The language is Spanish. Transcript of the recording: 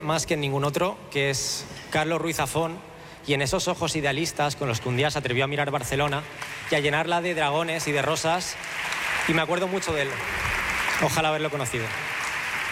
más que en ningún otro, que es Carlos Ruiz Zafón, y en esos ojos idealistas con los que un día se atrevió a mirar Barcelona y a llenarla de dragones y de rosas, y me acuerdo mucho de él. Ojalá haberlo conocido.